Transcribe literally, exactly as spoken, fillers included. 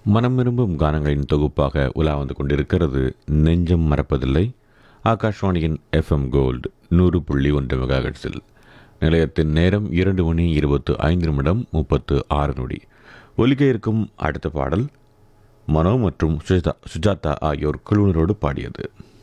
மனம் விரும்பும் கானங்களின் தொகுப்பாக உலா வந்து கொண்டிருக்கிறது நெஞ்சம் மறப்பதில்லை. ஆகாஷ்வாணியின் எஃப்எம் கோல்டு நூறு புள்ளி ஒன்று மெகாஹெர்ட்ஸில். நிலையத்தின் நேரம் இரண்டு மணி இருபத்து ஐந்து நிமிடம் முப்பத்து ஆறு நொடி. ஒலிக்க இருக்கும் அடுத்த பாடல் மனோ மற்றும் சுஜாதா சுஜாதா ஆகியோர் குழுவினரோடு பாடியது.